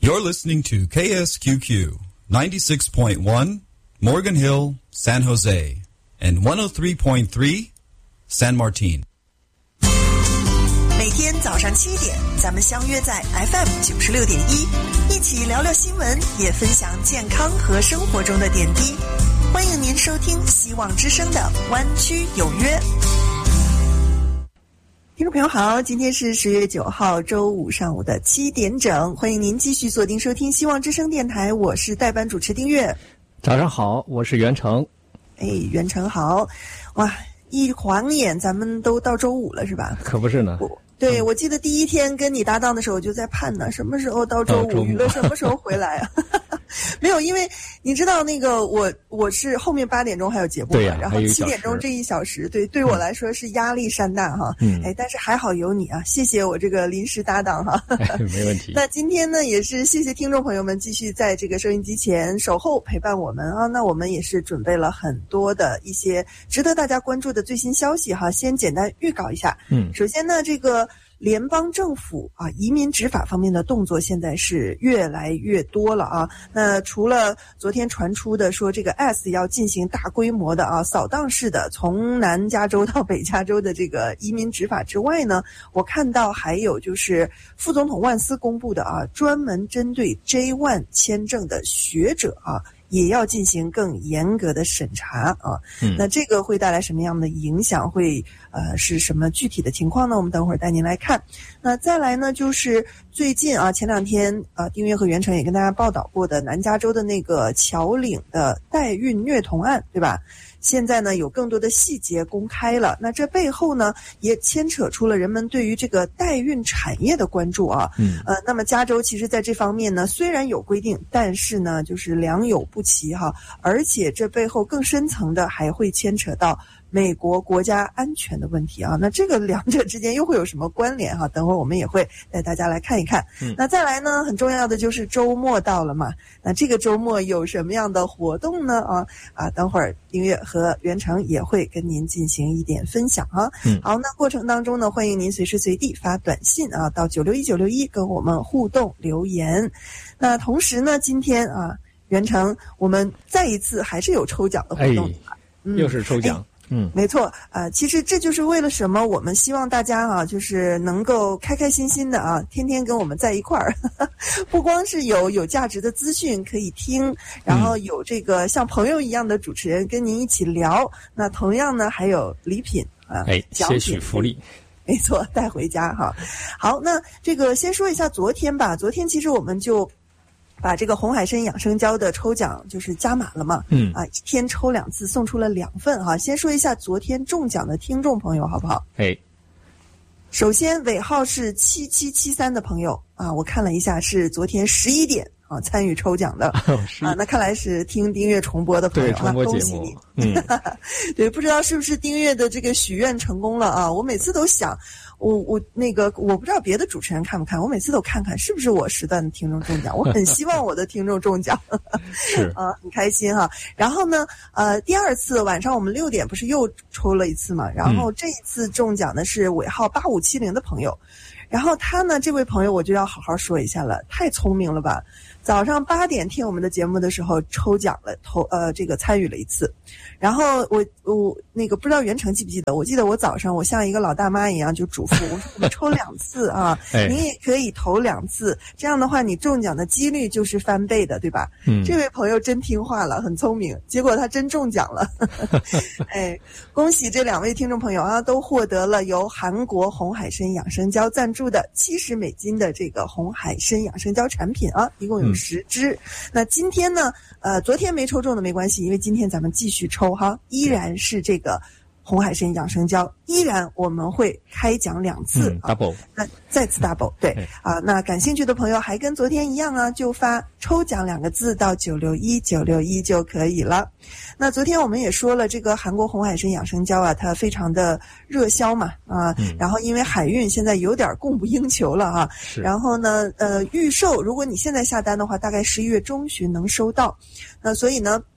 You're listening to KSQQ 96.1 Morgan Hill, San Jose, and 103.3 San Martin. 每天早上7点，咱们相约在 FM 96.1，一起聊聊新闻，也分享健康和生活中的点滴。欢迎您收听希望之声的湾区有约。听众朋友好，今天是10月9号周五上午的7点整，欢迎您继续锁定收听希望之声电台，我是代班主持丁月。 早上好，我是袁成。 袁成好。哇，一晃眼咱们都到周五了是吧？ 可不是呢。 对，我记得第一天跟你搭档的时候，我就在盼呢，什么时候到周五，娱乐什么时候回来啊？没有，因为你知道那个我是后面8点钟还有节目嘛，然后7点钟这1小时，对我来说是压力山大哈。但是还好有你啊，谢谢我这个临时搭档哈。 没问题。 那今天呢，也是谢谢听众朋友们继续在这个收音机前守候陪伴我们啊。那我们也是准备了很多的一些值得大家关注的最新消息哈，先简单预告一下。首先呢，这个联邦政府啊，移民执法方面的动作现在是越来越多了啊。那除了昨天传出的说这个 S 要进行大规模的啊扫荡式的从南加州到北加州的这个移民执法之外呢，我看到还有就是副总统万斯公布的啊，专门针对 J1 签证的学者啊，也要进行更严格的审查啊。那这个会带来什么样的影响？会是什么具体的情况呢？我们等会儿带您来看。那再来呢，就是最近啊，前2天丁月和袁成也跟大家报道过的南加州的那个侨领的代孕虐童案，对吧？现在呢，有更多的细节公开了。那这背后呢，也牵扯出了人们对于这个代孕产业的关注啊。那么加州其实在这方面呢，虽然有规定，但是呢，就是良莠不齐哈。而且这背后更深层的还会牵扯到美国国家安全的问题啊。那这个两者之间又会有什么关联哈？等会儿我们也会带大家来看一看。那再来呢，很重要的就是周末到了嘛。那这个周末有什么样的活动呢？等会儿丁月和袁成也会跟您进行一点分享啊。好，那过程当中呢，欢迎您随时随地发短信啊到961961跟我们互动留言。那同时呢，今天啊，袁成我们再一次还是有抽奖的活动。 又是抽奖。 没错，其实这就是为了什么我们希望大家啊，就是能够开开心心的啊，天天跟我们在一块儿，不光是有价值的资讯可以听，然后有这个像朋友一样的主持人跟您一起聊，那同样呢还有礼品啊， 些许福利。 没错，带回家哈。好，那这个先说一下昨天吧。昨天其实我们就把这个红海参养生胶的抽奖就是加码了嘛，一天抽2次，送出了2份哈。先说一下昨天中奖的听众朋友好不好？首先尾号是7773的朋友啊，我看了一下是昨天11点啊参与抽奖的那看来是听丁月重播的朋友， 对，重播节目， 恭喜你。对，不知道是不是丁月的这个许愿成功了啊？我每次都想。我不知道别的主持人看不看，我每次都看看是不是我时段的听众中奖，我很希望我的听众中奖。 是很开心哈。然后呢第2次晚上我们6点不是又抽了一次嘛，然后这一次中奖的是尾号8570的朋友。然后他呢，这位朋友我就要好好说一下了，太聪明了吧。早上8点听我们的节目的时候抽奖了，这个参与了一次。然后我那个不知道袁成记不记得，我记得我早上我像一个老大妈一样就嘱咐我说我们抽2次啊，您也可以投2次，这样的话你中奖的几率就是翻倍的，对吧？这位朋友真听话了，很聪明，结果他真中奖了。恭喜这2位听众朋友啊，都获得了由韩国红海参养生胶赞助的$70的这个红海参养生胶产品啊，一共有10支。那今天呢昨天没抽中的没关系，因为今天咱们继续抽哈，依然是这个红海参养生胶，依然我们会开奖2次 double， 那再次 double， 对那感兴趣的朋友还跟昨天一样啊，就发抽奖2个字到961961就可以了。那昨天我们也说了，这个韩国红海参养生胶啊，它非常的热销嘛然后因为海运现在有点供不应求了啊，然后呢预售如果你现在下单的话，大概11月中旬能收到。那所以呢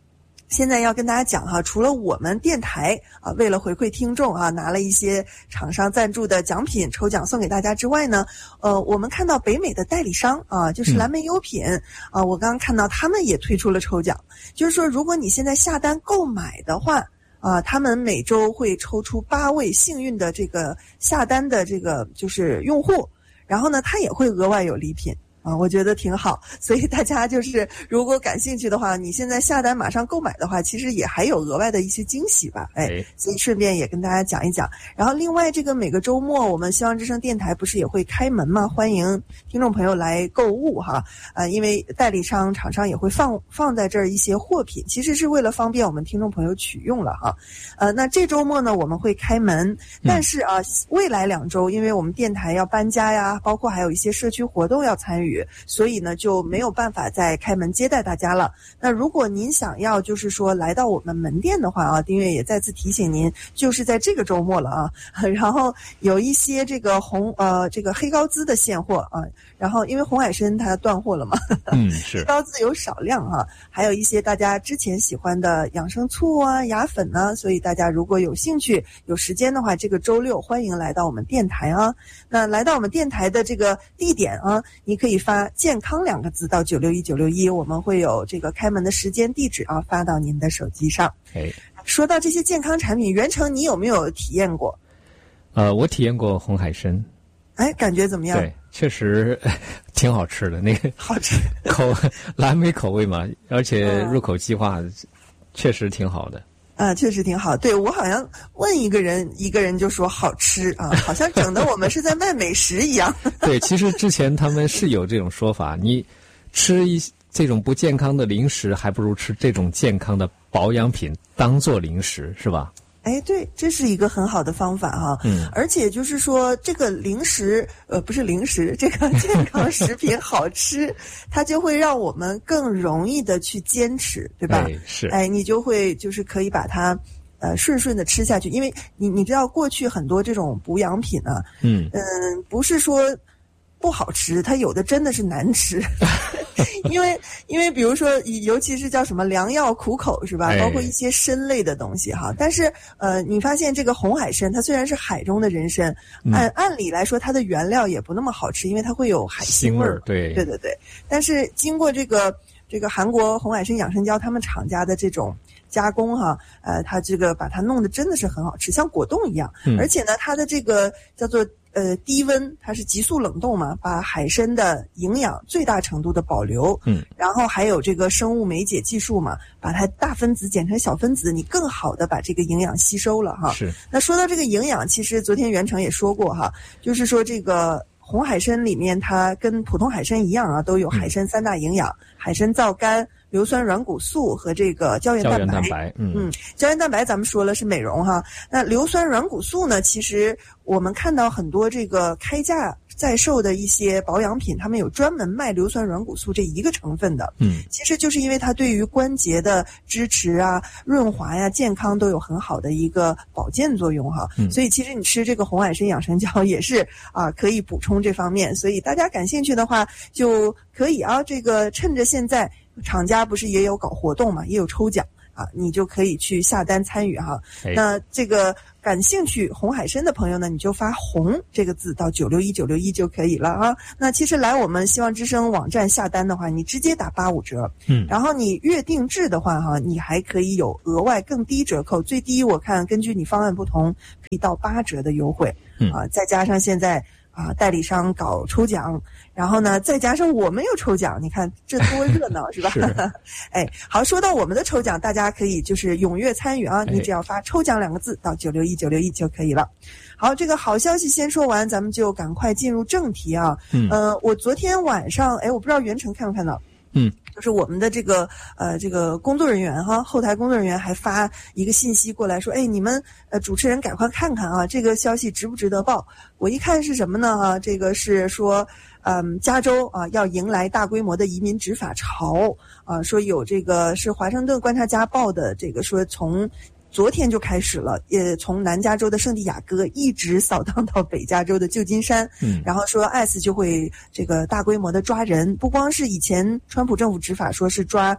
现在要跟大家讲哈，除了我们电台啊，为了回馈听众啊，拿了一些厂商赞助的奖品抽奖送给大家之外呢，我们看到北美的代理商啊，就是蓝莓优品啊，我刚刚看到他们也推出了抽奖，就是说如果你现在下单购买的话啊，他们每周会抽出8位幸运的这个下单的这个就是用户，然后呢，他也会额外有礼品。啊，我觉得挺好，所以大家就是如果感兴趣的话，你现在下单马上购买的话，其实也还有额外的一些惊喜吧，所以顺便也跟大家讲一讲。然后另外这个每个周末我们希望之声电台不是也会开门吗？欢迎听众朋友来购物哈，因为代理商厂商也会放在这儿一些货品，其实是为了方便我们听众朋友取用了哈。那这周末呢我们会开门，但是啊，未来2周因为我们电台要搬家呀，包括还有一些社区活动要参与，所以呢就没有办法再开门接待大家了。那如果您想要就是说来到我们门店的话啊，丁月也再次提醒您，就是在这个周末了啊。然后有一些这个这个黑高滋的现货啊，然后因为红海参它断货了嘛， 是黑高滋有少量啊，还有一些大家之前喜欢的养生醋啊、牙粉啊，所以大家如果有兴趣、有时间的话，这个周6欢迎来到我们电台啊。那来到我们电台的这个地点啊，你可以发健康2个字到961961，我们会有这个开门的时间地址啊发到您的手机上。说到这些健康产品，袁成你有没有体验过？ 我体验过红海参。 感觉怎么样？ 对，确实挺好吃的，那个好吃蓝莓口味嘛，而且入口即化，确实挺好的。 确实挺好。对，我好像问一个人就说好吃啊，好像整的我们是在卖美食一样。 对，其实之前他们是有这种说法，你吃这种不健康的零食，还不如吃这种健康的保养品当做零食，是吧？ 对，这是一个很好的方法哈。而且就是说这个零食不是零食，这个健康食品好吃，它就会让我们更容易的去坚持，对吧？ 是。 你就会就是可以把它顺顺的吃下去，因为你知道过去很多这种补养品啊，不是说不好吃，它有的真的是难吃。因为比如说尤其是叫什么良药苦口是吧，包括一些参类的东西哈。但是你发现这个红海参它虽然是海中的人参，按理来说它的原料也不那么好吃，因为它会有海腥味儿。对。但是经过这个韩国红海参养生胶他们厂家的这种加工哈，它这个把它弄得真的是很好吃，像果冻一样。而且呢它的这个叫做低温，它是急速冷冻嘛，把海参的营养最大程度的保留。然后还有这个生物酶解技术嘛，把它大分子剪成小分子，你更好的把这个营养吸收了哈。是。那说到这个营养，其实昨天袁成也说过哈，就是说这个红海参里面它跟普通海参一样啊，都有海参3大营养：海参皂苷、硫酸软骨素和这个胶原蛋白。胶原蛋白咱们说了是美容哈。那硫酸软骨素呢，其实我们看到很多这个开价在售的一些保养品，他们有专门卖硫酸软骨素这一个成分的。其实就是因为它对于关节的支持啊、润滑呀、健康都有很好的一个保健作用哈。所以其实你吃这个红海参养生胶也是可以补充这方面。所以大家感兴趣的话就可以这个趁着现在厂家不是也有搞活动嘛，也有抽奖你就可以去下单参与哈。那这个感兴趣红海参的朋友呢，你就发红这个字到961961就可以了啊。那其实来我们希望之声网站下单的话，你直接打85折。然后你月定制的话哈，你还可以有额外更低折扣，最低我看根据你方案不同可以到8折的优惠。再加上现在代理商搞抽奖，然后呢再加上我们有抽奖，你看这多热闹是吧？好，说到我们的抽奖，大家可以就是踊跃参与啊，你只要发抽奖2个字到961961就可以了。好，这个好消息先说完，咱们就赶快进入正题啊。我昨天晚上我不知道袁成看没看到，就是我们的这个工作人员哈，后台工作人员还发一个信息过来说，你们主持人赶快看看啊，这个消息值不值得报？我一看是什么呢？这个是说加州要迎来大规模的移民执法潮说有这个是华盛顿观察家报的，这个说从昨天就开始了，也从南加州的圣地亚哥一直扫荡到北加州的旧金山。然后说ICE就会这个大规模的抓人，不光是以前川普政府执法说是抓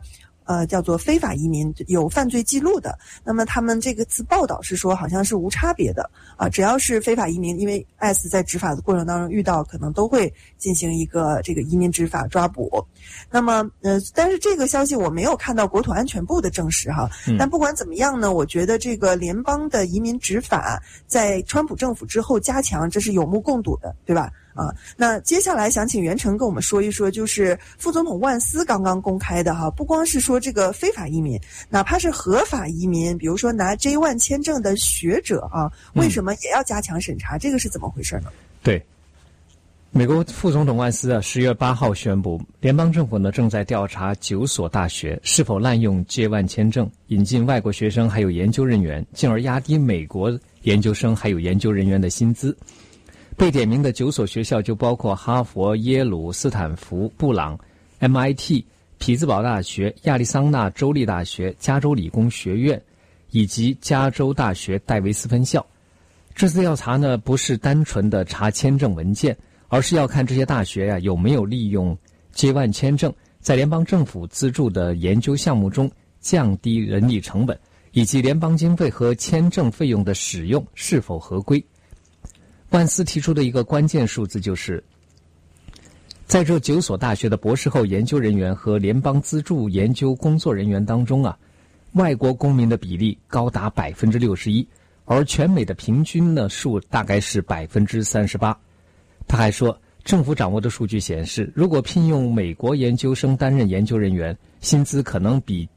叫做非法移民，有犯罪记录的。那么他们这个次报道是说好像是无差别的啊，只要是非法移民，因为 ICE 在执法的过程当中遇到可能都会进行一个这个移民执法抓捕。那么但是这个消息我没有看到国土安全部的证实哈。但不管怎么样呢，我觉得这个联邦的移民执法在川普政府之后加强，这是有目共睹的，对吧？啊，那接下来想请袁成跟我们说一说，就是副总统万斯刚刚公开的哈，不光是说这个非法移民，哪怕是合法移民，比如说拿 J1 签证的学者啊，为什么也要加强审查？这个是怎么回事呢？ 对，美国副总统万斯10月8号宣布，联邦政府呢正在调查9所大学是否滥用 J1 签证，引进外国学生还有研究人员，进而压低美国研究生还有研究人员的薪资。被点名的9所学校就包括哈佛、耶鲁、斯坦福、布朗、MIT、匹兹堡大学、亚利桑那州立大学、加州理工学院以及加州大学戴维斯分校。这次调查呢，不是单纯的查签证文件，而是要看这些大学有没有利用 J1 签证在联邦政府资助的研究项目中降低人力成本，以及联邦经费和签证费用的使用是否合规。万斯提出的一个关键数字就是，在这9所大学的博士后研究人员和联邦资助研究工作人员当中外国公民的比例高达 61%， 而全美的平均呢数大概是 38%。 他还说，政府掌握的数据显示，如果聘用美国研究生担任研究人员，薪资可能比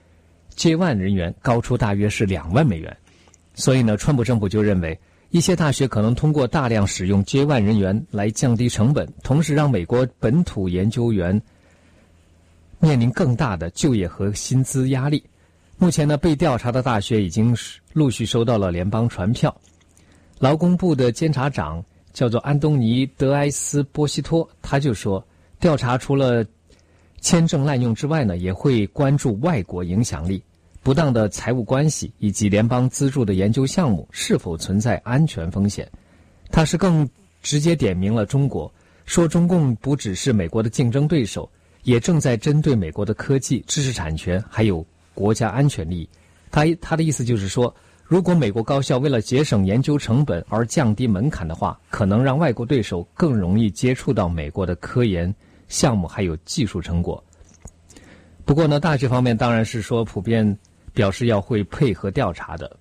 J1 人员高出大约是2万美元。所以呢，川普政府就认为一些大学可能通过大量使用 J1 人员来降低成本，同时让美国本土研究员面临更大的就业和薪资压力。目前呢，被调查的大学已经陆续收到了联邦传票。劳工部的监察长叫做安东尼·德埃斯波西托，他就说，调查除了签证滥用之外呢，也会关注外国影响力、不当的财务关系以及联邦资助的研究项目是否存在安全风险。他是更直接点名了中国，说中共不只是美国的竞争对手，也正在针对美国的科技、知识产权还有国家安全利益。他的意思就是说，如果美国高校为了节省研究成本而降低门槛的话，可能让外国对手更容易接触到美国的科研项目还有技术成果。不过呢，大学方面当然是说普遍表示要会配合调查的。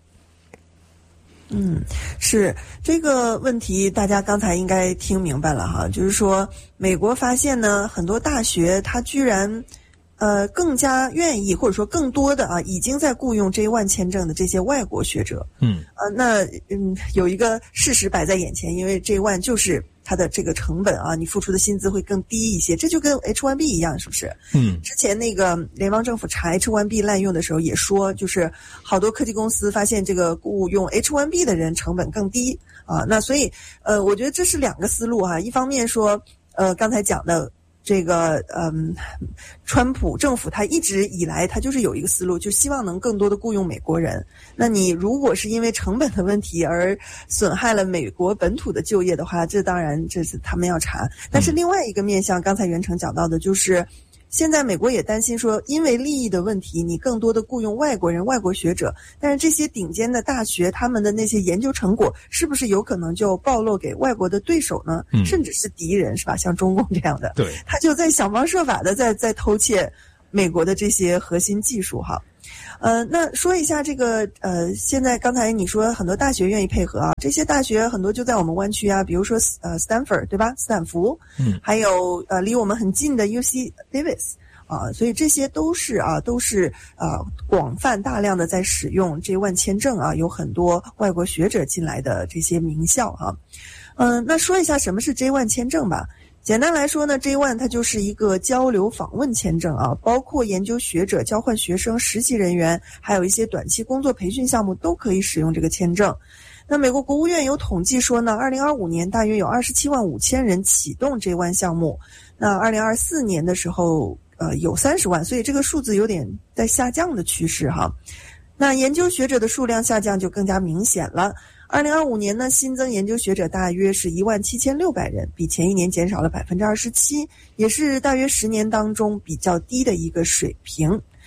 是这个问题，大家刚才应该听明白了哈，就是说美国发现呢，很多大学它居然更加愿意或者说更多的已经在雇佣 J1 签证的这些外国学者。有一个事实摆在眼前，因为 J1 就是它的这个成本你付出的薪资会更低一些，这就跟 H1B 一样，是不是？之前那个联邦政府查 H1B 滥用的时候也说，就是好多科技公司发现这个雇用 H1B 的人成本更低那所以我觉得这是2个思路一方面说刚才讲的这个川普政府他一直以来他就是有一个思路，就希望能更多的雇佣美国人。那你如果是因为成本的问题而损害了美国本土的就业的话，这当然这是他们要查。但是另外一个面向，刚才袁成讲到的就是现在美国也担心说，因为利益的问题，你更多的雇佣外国人、外国学者，但是这些顶尖的大学他们的那些研究成果是不是有可能就暴露给外国的对手呢？甚至是敌人，是吧？像中共这样的， 对， 他就在想方设法的在偷窃美国的这些核心技术哈。那说一下这个现在刚才你说很多大学愿意配合这些大学很多就在我们湾区比如说Stanford 对吧？斯坦福，还有离我们很近的 UC Davis 所以这些都是广泛大量的在使用J1 签证有很多外国学者进来的这些名校那说一下什么是 J1 签证吧。简单来说呢 ，J1 它就是一个交流访问签证包括研究学者、交换学生、实习人员，还有一些短期工作培训项目都可以使用这个签证。那美国国务院有统计说呢，2025年大约有27万5千人启动J1项目，那2024年的时候有30万，所以这个数字有点在下降的趋势哈。那研究学者的数量下降就更加明显了。2025年呢，新增研究学者大约是17600人，比前一年减少了 27%， 也是大约10年当中比较低的一个水平。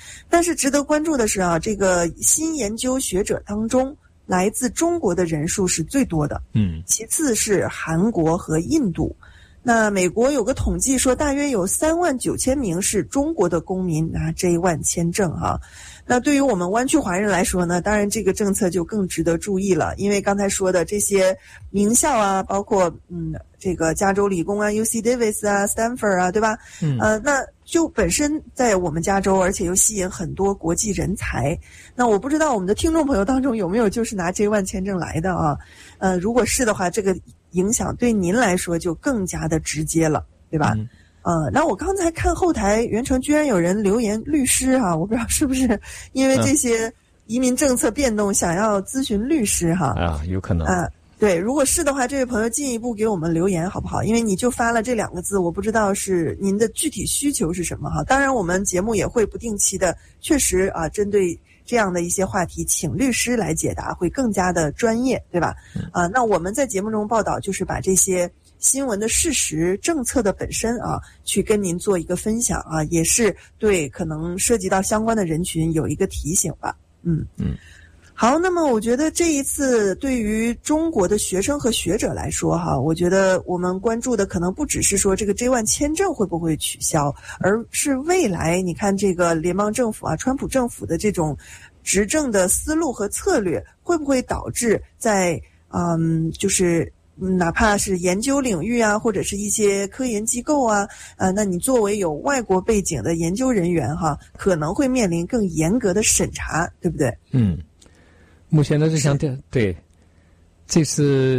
但是值得关注的是啊，这个新研究学者当中，来自中国的人数是最多的，其次是韩国和印度。那美国有个统计说，大约有39000名是中国的公民拿 J1 签证哈。那对于我们湾区华人来说呢，当然这个政策就更值得注意了，因为刚才说的这些名校啊，包括这个加州理工啊、UC Davis 啊、Stanford 啊，对吧？那就本身在我们加州，而且又吸引很多国际人才。那我不知道我们的听众朋友当中有没有就是拿 J1 签证来的啊？如果是的话，这个影响对您来说就更加的直接了，对吧？那我刚才看后台袁成居然有人留言律师啊，我不知道是不是因为这些移民政策变动想要咨询律师哈？ 有可能对，如果是的话，这位朋友进一步给我们留言好不好？因为你就发了这2个字，我不知道是您的具体需求是什么哈。当然，我们节目也会不定期的，确实啊，针对这样的一些话题，请律师来解答，会更加的专业，对吧？那我们在节目中报道，就是把这些新闻的事实、政策的本身啊，去跟您做一个分享啊，也是对可能涉及到相关的人群有一个提醒吧。好，那么我觉得这一次对于中国的学生和学者来说哈，我觉得我们关注的可能不只是说这个 J1 签证会不会取消，而是未来你看这个联邦政府啊，川普政府的这种执政的思路和策略，会不会导致在就是哪怕是研究领域啊，或者是一些科研机构啊，那你作为有外国背景的研究人员哈，可能会面临更严格的审查，对不对？ 目前的这项这次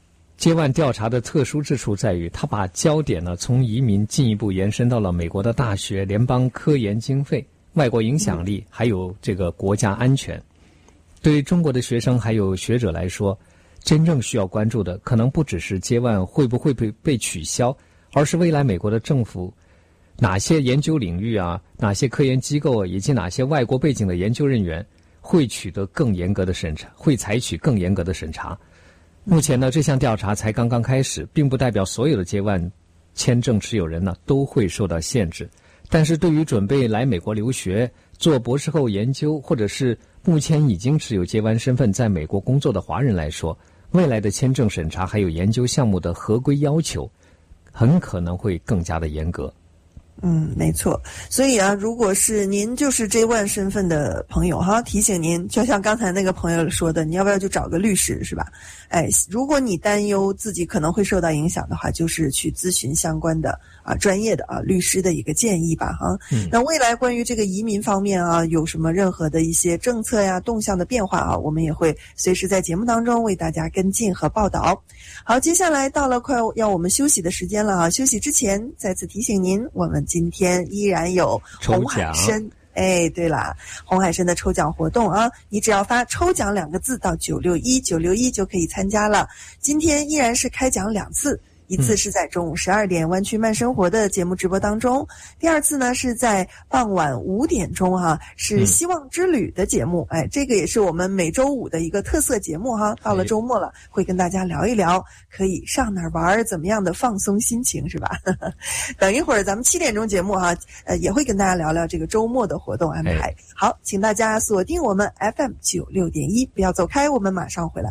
J1调查的特殊之处在于，它把焦点呢从移民进一步延伸到了美国的大学、联邦科研经费、外国影响力，还有这个国家安全。对于中国的学生还有学者来说，真正需要关注的可能不只是J1会不会被取消，而是未来美国的政府哪些研究领域啊，哪些科研机构以及哪些外国背景的研究人员会取得更严格的审查，会采取更严格的审查。目前呢，这项调查才刚刚开始，并不代表所有的J1签证持有人呢都会受到限制。但是对于准备来美国留学、做博士后研究，或者是目前已经持有J1身份在美国工作的华人来说，未来的签证审查还有研究项目的合规要求，很可能会更加的严格。 没错。所以啊，如果是您就是 J1 身份的朋友哈，提醒您，就像刚才那个朋友说的，你要不要就找个律师，是吧？如果你担忧自己可能会受到影响的话，就是去咨询相关的专业的律师的一个建议吧哈。那未来关于这个移民方面啊，有什么任何的一些政策呀、动向的变化啊，我们也会随时在节目当中为大家跟进和报道。好，接下来到了快要我们休息的时间了啊。休息之前再次提醒您，我们今天依然有红海参。对啦，红海参的抽奖活动啊，你只要发抽奖2个字到961就可以参加了。今天依然是开奖2次，一次是在中午12点湾区慢生活的节目直播当中，第二次呢是在傍晚5点钟哈，是希望之旅的节目。这个也是我们每周五的一个特色节目哈。到了周末了，会跟大家聊一聊可以上哪儿玩，怎么样的放松心情，是吧？等一会儿咱们7点钟节目哈，也会跟大家聊聊这个周末的活动安排。好，请大家锁定我们 FM 96.1，不要走开，我们马上回来。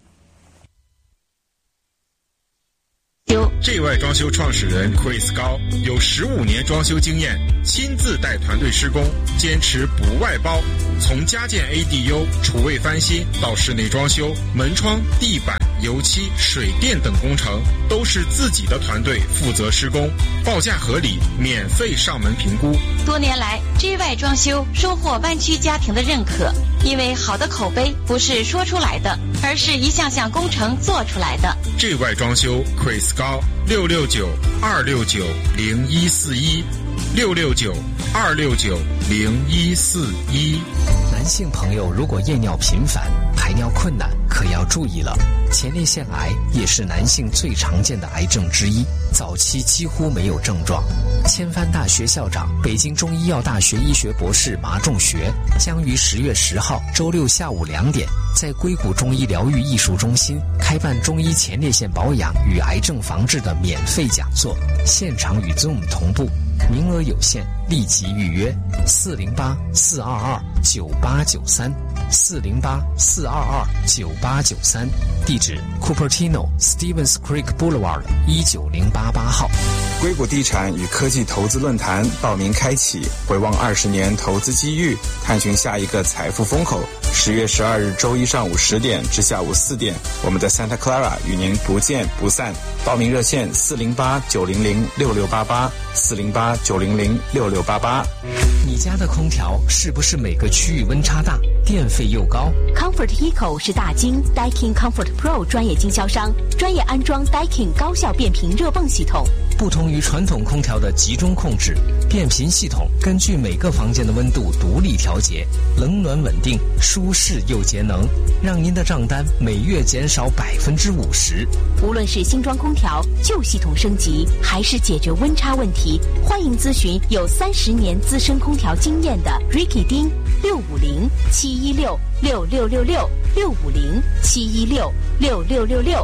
J1装修创始人 Chris 高有15年装修经验，亲自带团队施工，坚持不外包。从家建 ADU、厨卫翻新到室内装修、门窗、地板、油漆、水电等工程，都是自己的团队负责施工，报价合理，免费上门评估。 多年来 ，J1装修收获湾区家庭的认可，因为好的口碑不是说出来的，而是一项项工程做出来的。 J1装修 Chris 高669-269-0141，669-269-0141。 男性朋友如果夜尿频繁、排尿困难，可要注意了。前列腺癌也是男性最常见的癌症之一，早期几乎没有症状。千帆大学校长、北京中医药大学医学博士马仲学将于10月10号周六下午2点，在硅谷中医疗愈艺术中心开办中医前列腺保养与癌症防治的免费讲座，现场与 Zoom 同步。 名额有限，立即预约408-422-9893，408-422-9893，地址 Cupertino Stevens Creek Boulevard 19088号。 硅谷地产与科技投资论坛报名开启，回望20年投资机遇，探寻下一个财富风口。10月12日周一上午10点至下午4点，我们的 Santa Clara 与您不见不散。报名热线408-900-6688，408-900-6688。 你家的空调是不是每个区域温差大，电费又高？ Comfort Eco 是大金 Daikin Comfort Pro 专业经销商，专业安装 Daikin 高效变频热泵系统。 不同于传统空调的集中控制，变频系统根据每个房间的温度独立调节，冷暖稳定，舒适又节能，让您的账单每月减少50%。 无论是新装空调、旧系统升级，还是解决温差问题，欢迎咨询有30年资深空调经验的 Ricky 丁650-716-6666，650-716-6666。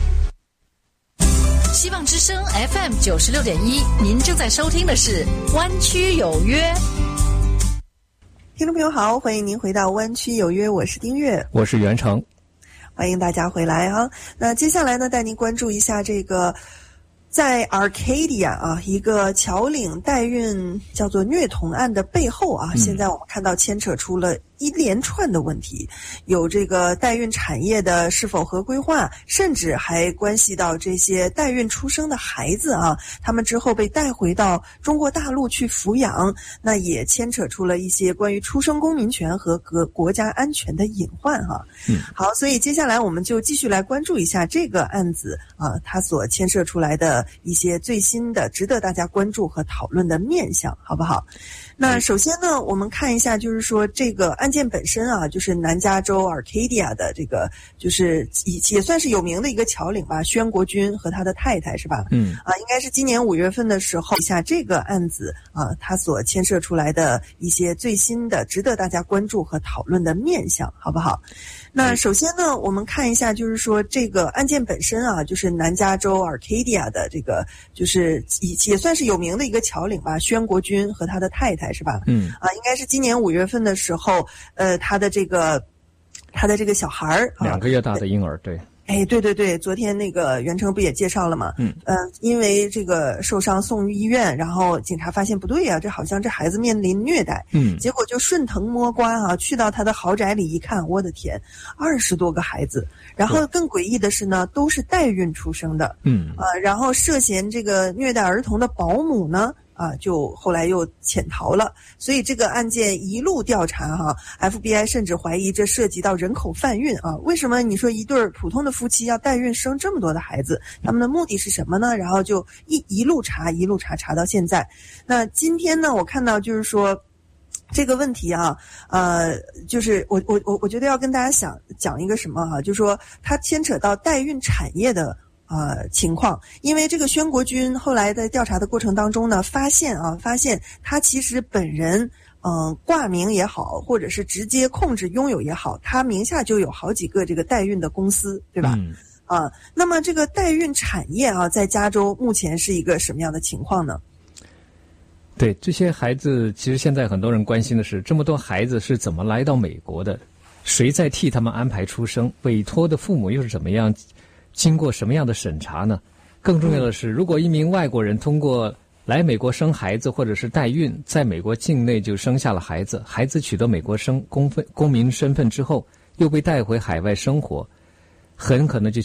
希望之声 FM 96.1，您正在收听的是湾区有约。 听众朋友好，欢迎您回到湾区有约，我是丁月， 我是袁成， 欢迎大家回来哈。那接下来呢，带您关注一下这个在 Arcadia 啊，一个侨领代孕叫做虐童案的背后啊，现在我们看到牵扯出了一连串的问题，有这个代孕产业的是否合规化，甚至还关系到这些代孕出生的孩子啊，他们之后被带回到中国大陆去抚养，那也牵扯出了一些关于出生公民权和国家安全的隐患哈。好，所以接下来我们就继续来关注一下这个案子啊，它所牵涉出来的一些最新的值得大家关注和讨论的面向，好不好？那首先呢，我们看一下，就是说这个案件本身啊，就是南加州 Arcadia 的这个，就是也算是有名的一个侨领吧，宣国军和他的太太是吧？应该是今年5月份的时候，一下这个案子啊，它所牵涉出来的一些最新的值得大家关注和讨论的面向，好不好？那首先呢，我们看一下，就是说这个案件本身啊，就是南加州 Arcadia 的这个，就是也算是有名的一个侨领吧，宣国军和他的太太是吧？应该是今年5月份的时候，他的这个小孩儿 ，2个月大的婴儿，对。 哎，对对对，昨天那个袁成不也介绍了吗？因为这个受伤送入医院，然后警察发现不对啊，这好像这孩子面临虐待，结果就顺藤摸瓜啊，去到他的豪宅里一看，我的天，20多个孩子，然后更诡异的是呢，都是代孕出生的，然后涉嫌这个虐待儿童的保姆呢，就后来又潜逃了，所以这个案件一路调查哈，FBI 甚至怀疑这涉及到人口贩运啊。为什么你说一对普通的夫妻要代孕生这么多的孩子？他们的目的是什么呢？然后就一路查到现在。那今天呢，我看到就是说这个问题啊，就是我觉得要跟大家讲一个什么哈，就是说它牵扯到代孕产业的情况，因为这个宣国军后来在调查的过程当中呢，发现他其实本人挂名也好，或者是直接控制拥有也好，他名下就有好几个这个代孕的公司，对吧？那么这个代孕产业啊，在加州目前是一个什么样的情况呢？ 对，这些孩子其实现在很多人关心的是，这么多孩子是怎么来到美国的？谁在替他们安排出生？委托的父母又是怎么样？经过什么样的审查呢？更重要的是，如果一名外国人通过来美国生孩子或者是代孕，在美国境内就生下了孩子，孩子取得美国公民身份之后，又被带回海外生活，很可能就